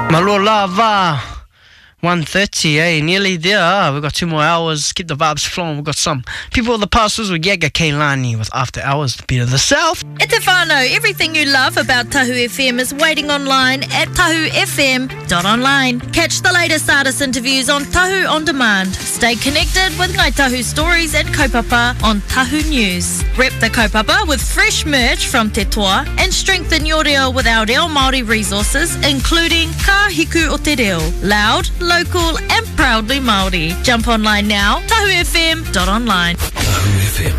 Malo lava. 1:30, nearly there. We've got 2 more hours. Keep the vibes flowing. We've got some people with the parcels with Yaga Kailani with After Hours, the beat of the South. E te whānau, everything you love about Tahu FM is waiting online at tahufm.online. Catch the latest artist interviews on Tahu On Demand. Stay connected with Ngai Tahu stories and kaupapa on Tahu News. Rep the kaupapa with fresh merch from Te Toa and strengthen your reo with our reo Māori resources, including Ka Hiku o Te Reo. Loud, local and proudly Māori. Jump online now, tahufm.online. Tahu FM.